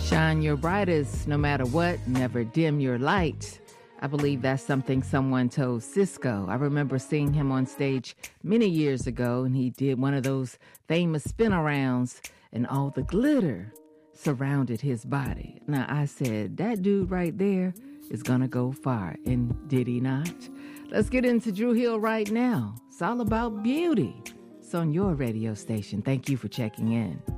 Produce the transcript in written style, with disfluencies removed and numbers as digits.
Shine your brightest no matter what, never dim your light. I believe that's something someone told Cisco. I remember seeing him on stage many years ago, and he did one of those famous spin-arounds, and all the glitter surrounded his body. Now, I said, that dude right there is going to go far, and did he not? Let's get into Dru Hill right now. It's all about beauty. It's on your radio station. Thank you for checking in.